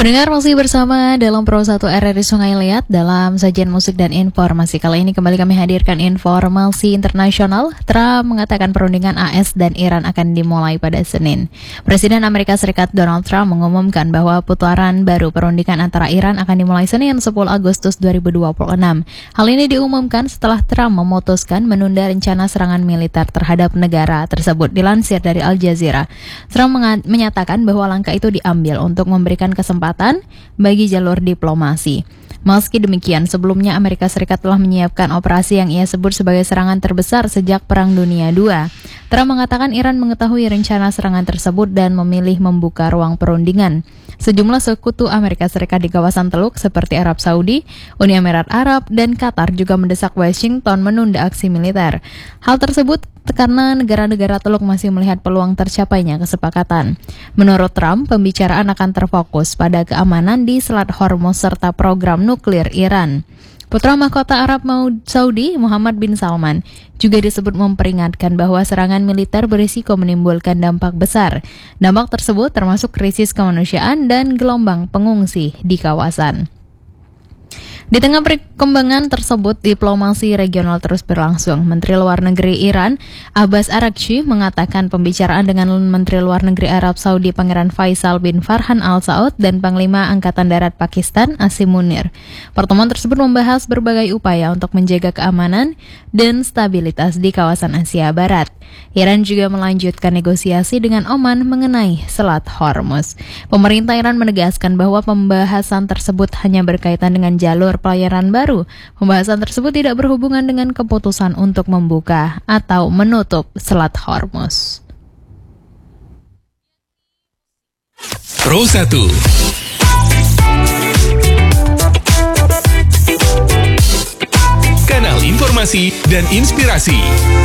Pendengar masih bersama dalam Pro 1 RRI Sungai Liat dalam sajian musik dan informasi. Kali ini kembali kami hadirkan informasi internasional. Trump mengatakan perundingan AS dan Iran akan dimulai pada Senin. Presiden Amerika Serikat Donald Trump mengumumkan bahwa putaran baru perundingan antara Iran akan dimulai Senin 10 Agustus 2026. Hal ini diumumkan setelah Trump memutuskan menunda rencana serangan militer terhadap negara tersebut. Dilansir dari Al Jazeera, Trump menyatakan bahwa langkah itu diambil untuk memberikan kesempatan bagi jalur diplomasi. Meski demikian, sebelumnya Amerika Serikat telah menyiapkan operasi yang ia sebut sebagai serangan terbesar sejak Perang Dunia II. Trump mengatakan Iran mengetahui rencana serangan tersebut dan memilih membuka ruang perundingan. Sejumlah sekutu Amerika Serikat di kawasan Teluk seperti Arab Saudi, Uni Emirat Arab, dan Qatar juga mendesak Washington menunda aksi militer. Hal tersebut karena negara-negara Teluk masih melihat peluang tercapainya kesepakatan. Menurut Trump, pembicaraan akan terfokus pada keamanan di Selat Hormuz serta program nuklir Iran. Putra mahkota Arab Saudi, Muhammad bin Salman, juga disebut memperingatkan bahwa serangan militer berisiko menimbulkan dampak besar. Dampak tersebut termasuk krisis kemanusiaan dan gelombang pengungsi di kawasan. Di tengah perkembangan tersebut, diplomasi regional terus berlangsung. Menteri Luar Negeri Iran, Abbas Araghchi, mengatakan pembicaraan dengan Menteri Luar Negeri Arab Saudi Pangeran Faisal bin Farhan Al Saud dan Panglima Angkatan Darat Pakistan, Asim Munir. Pertemuan tersebut membahas berbagai upaya untuk menjaga keamanan dan stabilitas di kawasan Asia Barat. Iran juga melanjutkan negosiasi dengan Oman mengenai Selat Hormuz. Pemerintah Iran menegaskan bahwa pembahasan tersebut hanya berkaitan dengan jalur pelayaran baru. Pembahasan tersebut tidak berhubungan dengan keputusan untuk membuka atau menutup Selat Hormuz. Pro 1 Kanal informasi dan inspirasi.